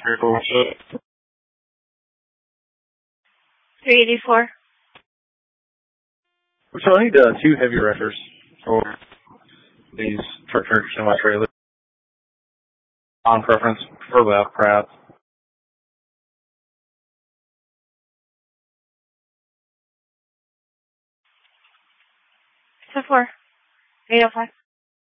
384. So I need 2 heavy wreckers for these truck semi-trailers. On preference, preferably out of crowd. 4. 805.